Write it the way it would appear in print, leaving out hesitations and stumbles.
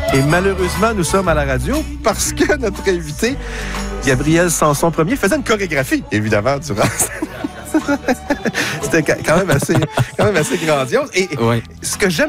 Et malheureusement, nous sommes à la radio parce que notre invité, Gabriel Sanson-Premier, faisait une chorégraphie, évidemment, durant... C'était quand même assez grandiose. Et ce que j'aime